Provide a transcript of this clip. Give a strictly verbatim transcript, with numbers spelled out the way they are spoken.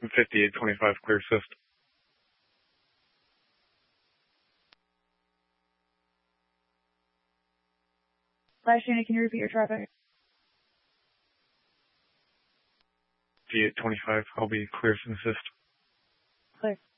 fifty-eight twenty-five, clear assist. Last unit, can you repeat your traffic? fifty-eight twenty-five, I'll be clear and assist. Clear.